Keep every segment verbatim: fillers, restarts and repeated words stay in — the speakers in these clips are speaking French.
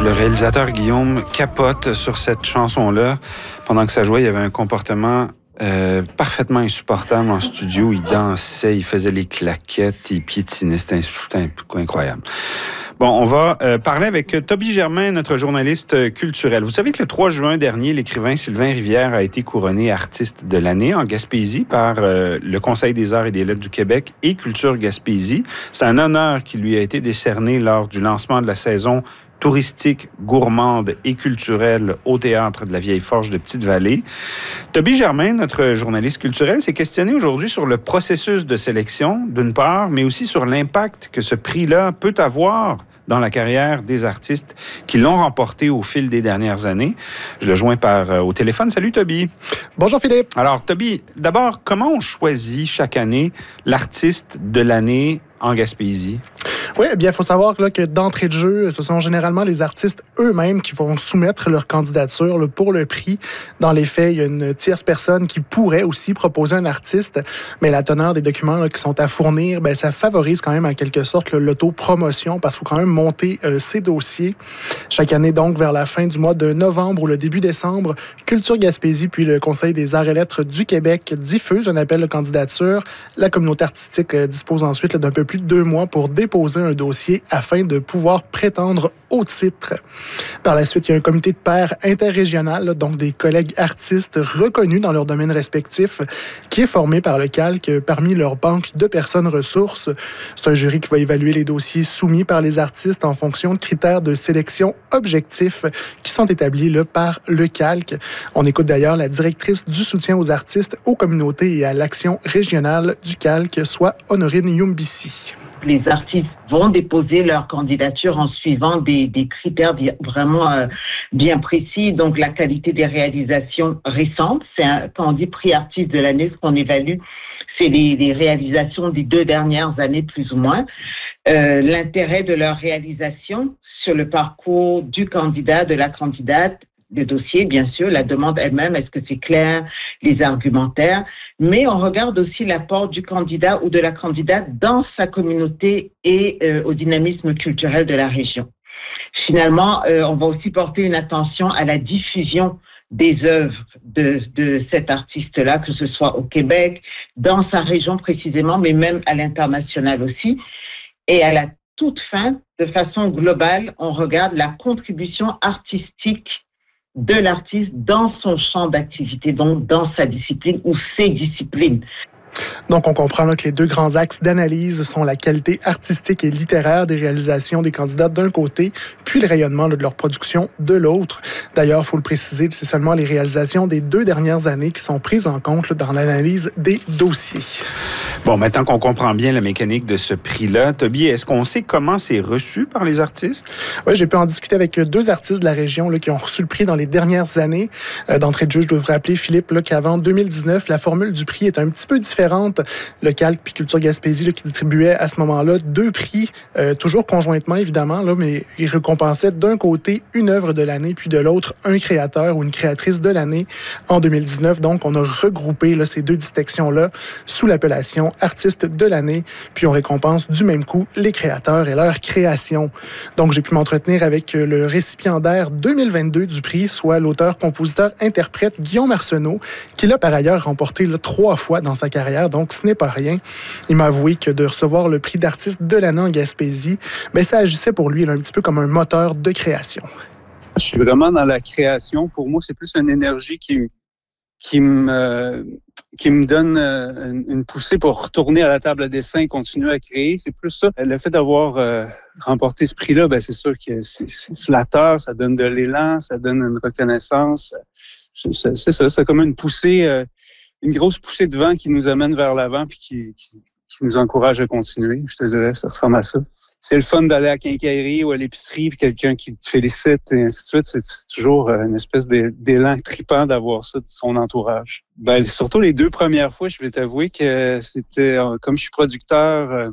Le réalisateur Guillaume capote sur cette chanson-là. Pendant que ça jouait, il y avait un comportement euh, parfaitement insupportable en studio. Il dansait, il faisait les claquettes, il piétinait. C'était incroyable. Bon, on va euh, parler avec Toby Germain, notre journaliste culturel. Vous savez que le trois juin dernier, l'écrivain Sylvain Rivière a été couronné artiste de l'année en Gaspésie par euh, le Conseil des arts et des lettres du Québec et Culture Gaspésie. C'est un honneur qui lui a été décerné lors du lancement de la saison touristique, gourmande et culturelle au Théâtre de la Vieille Forge de Petite-Vallée. Toby Germain, notre journaliste culturel, s'est questionné aujourd'hui sur le processus de sélection, d'une part, mais aussi sur l'impact que ce prix-là peut avoir dans la carrière des artistes qui l'ont remporté au fil des dernières années. Je le joins par, euh, au téléphone. Salut, Toby. Bonjour, Philippe. Alors, Toby, d'abord, comment on choisit chaque année l'artiste de l'année en Gaspésie? Oui, eh bien, il faut savoir là, que d'entrée de jeu, ce sont généralement les artistes eux-mêmes qui vont soumettre leur candidature là, pour le prix. Dans les faits, il y a une tierce personne qui pourrait aussi proposer un artiste, mais la teneur des documents là, qui sont à fournir, bien, ça favorise quand même en quelque sorte là, l'auto-promotion parce qu'il faut quand même monter euh, ces dossiers. Chaque année, donc, vers la fin du mois de novembre ou le début décembre, Culture Gaspésie puis le Conseil des arts et lettres du Québec diffusent un appel de candidature. La communauté artistique euh, dispose ensuite là, d'un peu plus de deux mois pour déposer un dossier afin de pouvoir prétendre au titre. Par la suite, il y a un comité de pairs interrégional, donc des collègues artistes reconnus dans leur domaine respectif, qui est formé par le Calque parmi leur banque de personnes ressources. C'est un jury qui va évaluer les dossiers soumis par les artistes en fonction de critères de sélection objectifs qui sont établis là, par le Calque. On écoute d'ailleurs la directrice du soutien aux artistes, aux communautés et à l'action régionale du Calque, soit Honorine Yumbisi. Les artistes vont déposer leur candidature en suivant des, des critères vraiment euh, bien précis. Donc, la qualité des réalisations récentes. C'est un, quand on dit prix artiste de l'année, ce qu'on évalue, c'est les, les réalisations des deux dernières années, plus ou moins. Euh, l'intérêt de leur réalisation sur le parcours du candidat, de la candidate, le dossier, bien sûr, la demande elle-même, est-ce que c'est clair, les argumentaires, mais on regarde aussi l'apport du candidat ou de la candidate dans sa communauté et euh, au dynamisme culturel de la région. Finalement, euh, on va aussi porter une attention à la diffusion des œuvres de, de cet artiste-là, que ce soit au Québec, dans sa région précisément, mais même à l'international aussi. Et à la toute fin, de façon globale, on regarde la contribution artistique de l'artiste dans son champ d'activité, donc dans sa discipline ou ses disciplines. Donc, on comprend là, que les deux grands axes d'analyse sont la qualité artistique et littéraire des réalisations des candidats d'un côté, puis le rayonnement là, de leur production de l'autre. D'ailleurs, il faut le préciser, c'est seulement les réalisations des deux dernières années qui sont prises en compte là, dans l'analyse des dossiers. Bon, maintenant qu'on comprend bien la mécanique de ce prix-là, Toby, est-ce qu'on sait comment c'est reçu par les artistes? Oui, j'ai pu en discuter avec deux artistes de la région là, qui ont reçu le prix dans les dernières années. Euh, d'entrée de jeu, je devrais rappeler, Philippe, là, qu'avant deux mille dix-neuf, la formule du prix est un petit peu différente. Le Calque puis Culture Gaspésie là, qui distribuait à ce moment-là deux prix, euh, toujours conjointement évidemment, là, mais ils récompensaient d'un côté une œuvre de l'année, puis de l'autre un créateur ou une créatrice de l'année. En deux mille dix-neuf, donc, on a regroupé là, ces deux distinctions-là sous l'appellation artiste de l'année, puis on récompense du même coup les créateurs et leurs créations. Donc, j'ai pu m'entretenir avec le récipiendaire deux mille vingt-deux du prix, soit l'auteur-compositeur-interprète Guillaume Arsenault, qui l'a par ailleurs remporté là, trois fois dans sa carrière, donc ce n'est pas rien. Il m'a avoué que de recevoir le prix d'artiste de l'année en Gaspésie, bien, ça agissait pour lui là, un petit peu comme un moteur de création. Je suis vraiment dans la création. Pour moi, c'est plus une énergie qui, qui, me, qui me donne une poussée pour retourner à la table à dessin et continuer à créer. C'est plus ça. Le fait d'avoir euh, remporté ce prix-là, ben, c'est sûr que c'est, c'est flatteur, ça donne de l'élan, ça donne une reconnaissance. C'est, c'est, c'est ça, c'est comme une poussée... Euh, une grosse poussée de vent qui nous amène vers l'avant puis qui, qui, qui nous encourage à continuer. Je te dirais, ça ressemble à ça. C'est le fun d'aller à la quincaillerie ou à l'épicerie puis quelqu'un qui te félicite et ainsi de suite. C'est, c'est toujours une espèce d'élan tripant d'avoir ça de son entourage. Ben, surtout les deux premières fois, je vais t'avouer que c'était, comme je suis producteur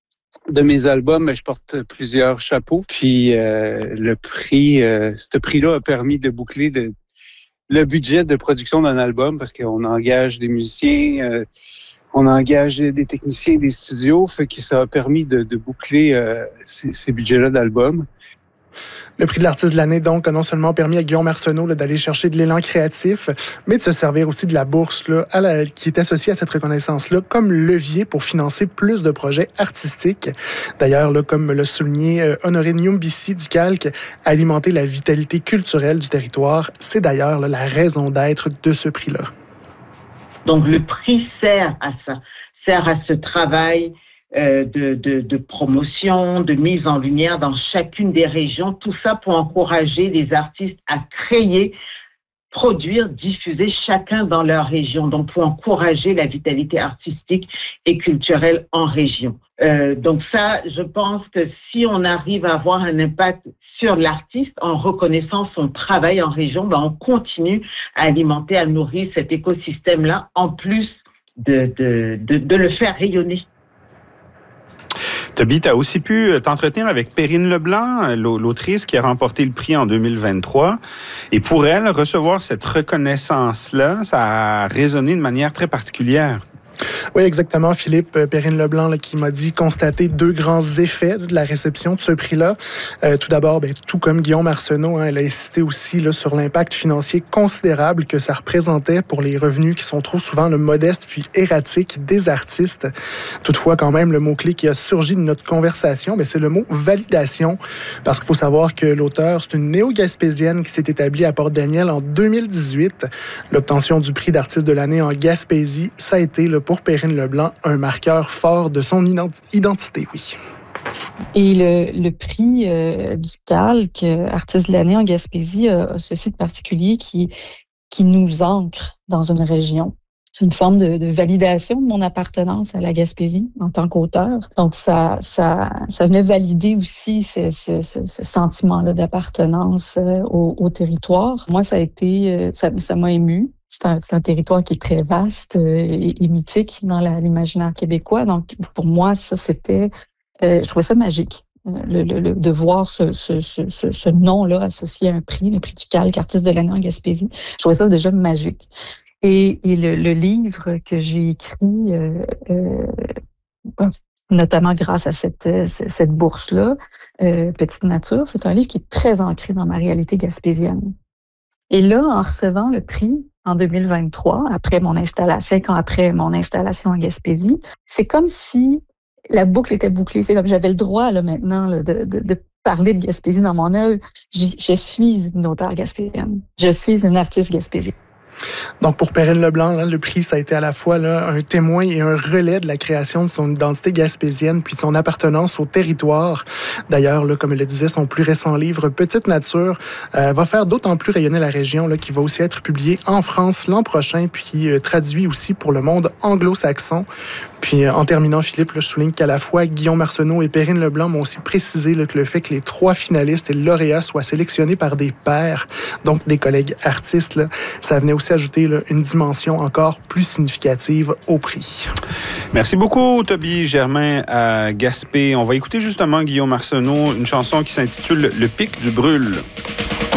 de mes albums, je porte plusieurs chapeaux. Puis euh, le prix, euh, ce prix-là a permis de boucler de le budget de production d'un album parce qu'on engage des musiciens, euh, on engage des techniciens des studios, fait que ça a permis de, de boucler euh, ces, ces budgets-là d'album. Le prix de l'artiste de l'année, donc, a non seulement permis à Guillaume Arsenault là, d'aller chercher de l'élan créatif, mais de se servir aussi de la bourse là, à la, qui est associée à cette reconnaissance-là comme levier pour financer plus de projets artistiques. D'ailleurs, là, comme l'a souligné euh, Honoré Nyumbisi du Calque, alimenter la vitalité culturelle du territoire, c'est d'ailleurs là, la raison d'être de ce prix-là. Donc, le prix sert à ça, sert à ce travail euh, de, de, de promotion, de mise en lumière dans chacune des régions, tout ça pour encourager les artistes à créer, produire, diffuser chacun dans leur région, donc pour encourager la vitalité artistique et culturelle en région. Euh, donc ça, je pense que si on arrive à avoir un impact sur l'artiste en reconnaissant son travail en région, ben on continue à alimenter, à nourrir cet écosystème-là, en plus de, de, de, de le faire rayonner. Toby, tu as aussi pu t'entretenir avec Perrine Leblanc, l'autrice qui a remporté le prix en deux mille vingt-trois. Et pour elle, recevoir cette reconnaissance-là, ça a résonné de manière très particulière. Oui, exactement, Philippe. Perrine Leblanc là, qui m'a dit constater deux grands effets de la réception de ce prix-là. Euh, tout d'abord, ben, tout comme Guillaume Arsenault, hein, elle a insisté aussi là, sur l'impact financier considérable que ça représentait pour les revenus qui sont trop souvent le modeste puis erratiques des artistes. Toutefois, quand même, le mot-clé qui a surgi de notre conversation, ben, c'est le mot validation. Parce qu'il faut savoir que l'auteur, c'est une néo-gaspésienne qui s'est établie à Port-Daniel en deux mille dix-huit. L'obtention du prix d'artiste de l'année en Gaspésie, ça a été le pour Perrine Leblanc, un marqueur fort de son identité, oui. Et le, le prix euh, du Calque, artiste de l'année en Gaspésie, a, a ceci de particulier qui, qui nous ancre dans une région. C'est une forme de, de validation de mon appartenance à la Gaspésie en tant qu'auteur. Donc, ça, ça, ça venait valider aussi ce, ce, ce, ce sentiment-là d'appartenance au, au territoire. Moi, ça a été, ça, ça m'a ému. C'est un, c'est un territoire qui est très vaste euh, et, et mythique dans la, l'imaginaire québécois. Donc, pour moi, ça, c'était... Euh, je trouvais ça magique, le, le, le, de voir ce, ce, ce, ce nom-là associé à un prix, le prix du Calque, artiste de l'année en Gaspésie. Je trouvais ça déjà magique. Et, et le, le livre que j'ai écrit, euh, euh, notamment grâce à cette, cette bourse-là, euh, Petite Nature, c'est un livre qui est très ancré dans ma réalité gaspésienne. Et là, en recevant le prix, en deux mille vingt-trois, après mon installation, cinq ans après mon installation en Gaspésie, c'est comme si la boucle était bouclée. C'est comme j'avais le droit là maintenant là, de, de, de parler de Gaspésie dans mon œuvre. Je, je suis une auteure gaspésienne. Je suis une artiste gaspésienne. Donc, pour Perrine Leblanc, là, le prix, ça a été à la fois là, un témoin et un relais de la création de son identité gaspésienne puis de son appartenance au territoire. D'ailleurs, là, comme elle le disait, son plus récent livre, Petite Nature, euh, va faire d'autant plus rayonner la région, là, qui va aussi être publié en France l'an prochain, puis euh, traduit aussi pour le monde anglo-saxon. Puis, euh, en terminant, Philippe, là, je souligne qu'à la fois Guillaume Arsenault et Perrine Leblanc m'ont aussi précisé là, que le fait que les trois finalistes et lauréats soient sélectionnés par des pairs, donc des collègues artistes, là, ça venait aussi ajouter là, une dimension encore plus significative au prix. Merci beaucoup, Toby Germain à Gaspé. On va écouter justement Guillaume Arsenault, une chanson qui s'intitule « Le pic du brûle ».